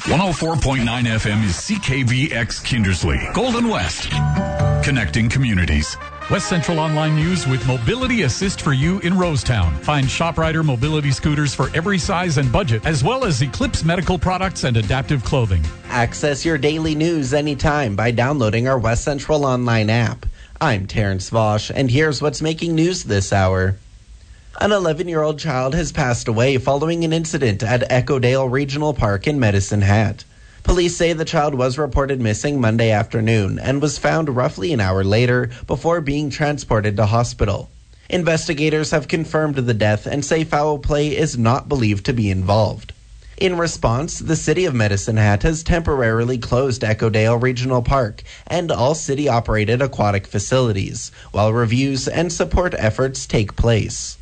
104.9 FM is CKVX Kindersley, Golden West, connecting communities. West Central Online News with Mobility Assist for You in Rosetown. Find ShopRider mobility scooters for every size and budget, as well as Eclipse medical products and adaptive clothing. Access your daily news anytime by downloading our West Central Online app. I'm Terrence Vosch, and here's what's making news this hour. An 11-year-old child has passed away following an incident at Echodale Regional Park in Medicine Hat. Police say the child was reported missing Monday afternoon and was found roughly an hour later before being transported to hospital. Investigators have confirmed the death and say foul play is not believed to be involved. In response, the City of Medicine Hat has temporarily closed Echodale Regional Park and all city-operated aquatic facilities, while reviews and support efforts take place.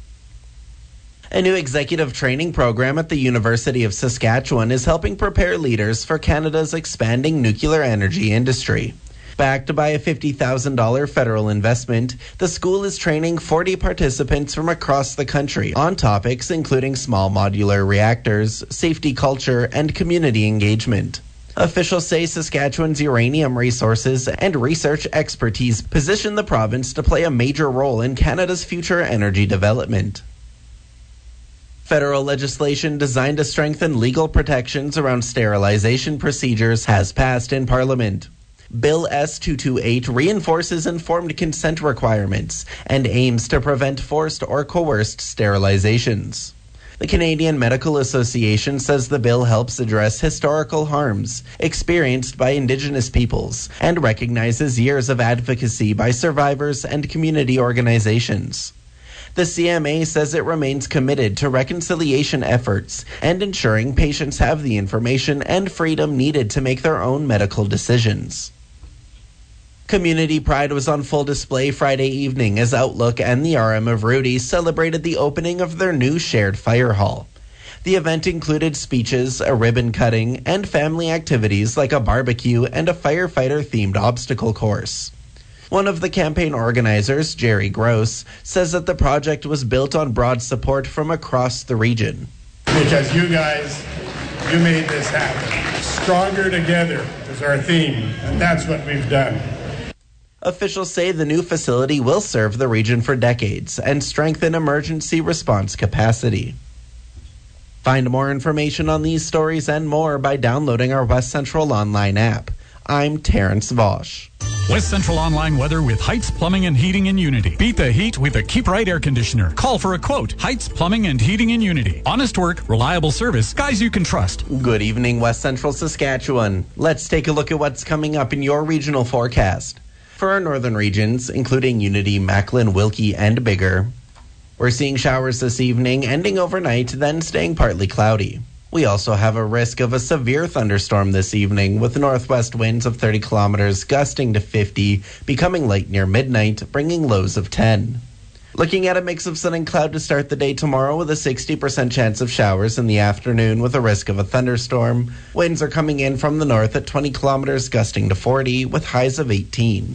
A new executive training program at the University of Saskatchewan is helping prepare leaders for Canada's expanding nuclear energy industry. Backed by a $50,000 federal investment, the school is training 40 participants from across the country on topics including small modular reactors, safety culture, and community engagement. Officials say Saskatchewan's uranium resources and research expertise position the province to play a major role in Canada's future energy development. Federal legislation designed to strengthen legal protections around sterilization procedures has passed in Parliament. Bill S-228 reinforces informed consent requirements and aims to prevent forced or coerced sterilizations. The Canadian Medical Association says the bill helps address historical harms experienced by Indigenous peoples and recognizes years of advocacy by survivors and community organizations. The CMA says it remains committed to reconciliation efforts and ensuring patients have the information and freedom needed to make their own medical decisions. Community pride was on full display Friday evening as Outlook and the RM of Rudy celebrated the opening of their new shared fire hall. The event included speeches, a ribbon cutting, and family activities like a barbecue and a firefighter-themed obstacle course. One of the campaign organizers, Jerry Gross, says that the project was built on broad support from across the region. Because you guys, you made this happen. Stronger together is our theme, and that's what we've done. Officials say the new facility will serve the region for decades and strengthen emergency response capacity. Find more information on these stories and more by downloading our West Central Online app. I'm Terrence Vosch. West Central Online weather with Heights Plumbing and Heating in Unity. Beat the heat with a Keep Right air conditioner. Call for a quote. Heights Plumbing and Heating in Unity. Honest work, reliable service, guys you can trust. Good evening, West Central Saskatchewan. Let's take a look at what's coming up in your regional forecast. For our northern regions, including Unity, Macklin, Wilkie, and Bigger, we're seeing showers this evening, ending overnight, then staying partly cloudy. We also have a risk of a severe thunderstorm this evening with northwest winds of 30 kilometers gusting to 50, becoming light near midnight, bringing lows of 10. Looking at a mix of sun and cloud to start the day tomorrow with a 60% chance of showers in the afternoon with a risk of a thunderstorm. Winds are coming in from the north at 20 kilometers gusting to 40 with highs of 18.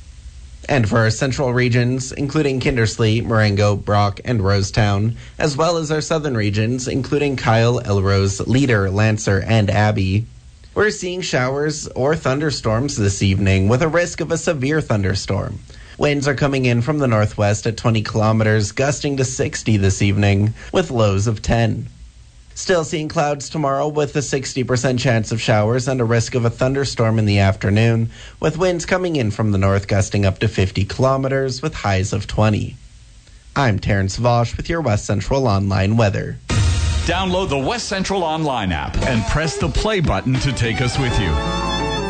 And for our central regions, including Kindersley, Marengo, Brock, and Rosetown, as well as our southern regions, including Kyle, Elrose, Leader, Lancer, and Abbey, we're seeing showers or thunderstorms this evening with a risk of a severe thunderstorm. Winds are coming in from the northwest at 20 kilometers, gusting to 60 this evening, with lows of 10. Still seeing clouds tomorrow with a 60% chance of showers and a risk of a thunderstorm in the afternoon, with winds coming in from the north gusting up to 50 kilometers with highs of 20. I'm Terrence Vosch with your West Central Online weather. Download the West Central Online app and press the play button to take us with you.